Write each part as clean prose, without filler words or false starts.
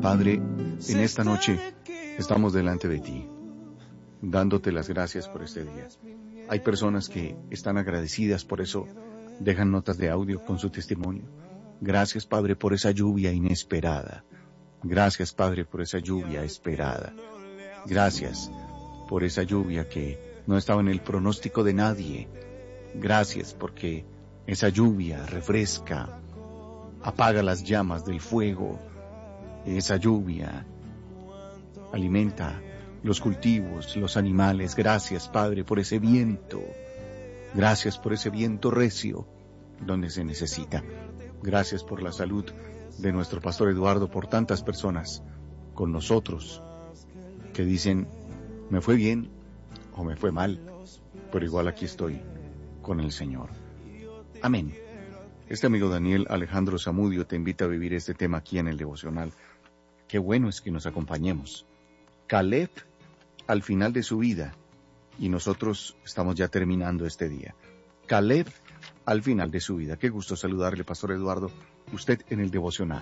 Padre, en esta noche estamos delante de ti, dándote las gracias por este día. Hay personas que están agradecidas, por eso dejan notas de audio con su testimonio. Gracias, Padre, por esa lluvia inesperada. Gracias, Padre, por esa lluvia esperada. Gracias por esa lluvia que no estaba en el pronóstico de nadie. Gracias porque esa lluvia refresca, apaga las llamas del fuego. Esa lluvia alimenta los cultivos, los animales. Gracias, Padre, por ese viento. Gracias por ese viento recio donde se necesita. Gracias por la salud de nuestro pastor Eduardo, por tantas personas con nosotros que dicen, me fue bien o me fue mal, pero igual aquí estoy con el Señor. Amén. Este amigo Daniel Alejandro Zamudio te invita a vivir este tema aquí en el devocional. Qué bueno es que nos acompañemos. Caleb al final de su vida, y nosotros estamos ya terminando este día. Caleb al final de su vida. Qué gusto saludarle, Pastor Eduardo, usted en el devocional.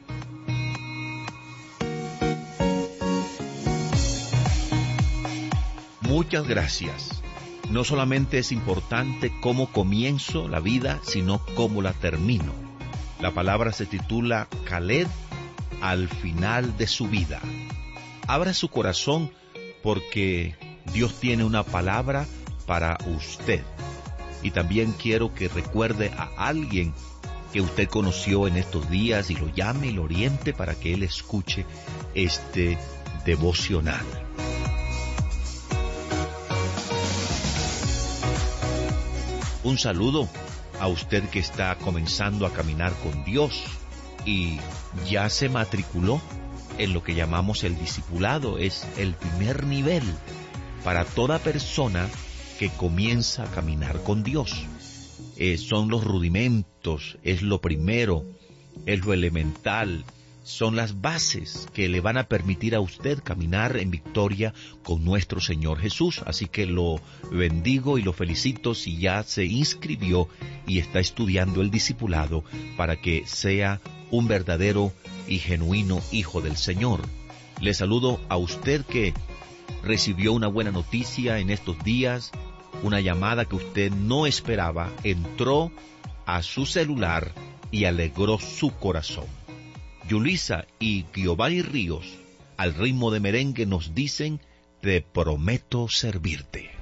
Muchas gracias. No solamente es importante cómo comienzo la vida, sino cómo la termino. La palabra se titula Caleb al final de su vida. Abra su corazón porque Dios tiene una palabra para usted. Y también quiero que recuerde a alguien que usted conoció en estos días y lo llame y lo oriente para que él escuche este devocional. Un saludo a usted que está comenzando a caminar con Dios y ya se matriculó en lo que llamamos el discipulado. Es el primer nivel para toda persona que comienza a caminar con Dios. Son los rudimentos, es lo primero, es lo elemental, son las bases que le van a permitir a usted caminar en victoria con nuestro Señor Jesús. Así que lo bendigo y lo felicito si ya se inscribió y está estudiando el discipulado para que sea un verdadero y genuino hijo del Señor. Le saludo a usted que recibió una buena noticia en estos días, una llamada que usted no esperaba, entró a su celular y alegró su corazón. Yulisa y Giovanni Ríos, al ritmo de merengue, nos dicen, te prometo servirte.